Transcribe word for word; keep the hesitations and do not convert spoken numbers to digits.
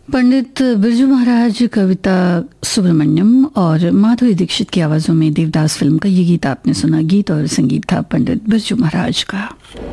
पंडित बिरजू महाराज, कविता सुब्रमण्यम और माधुरी दीक्षित की आवाज़ों में देवदास फिल्म का ये गीत आपने सुना। गीत और संगीत था पंडित बिरजू महाराज का।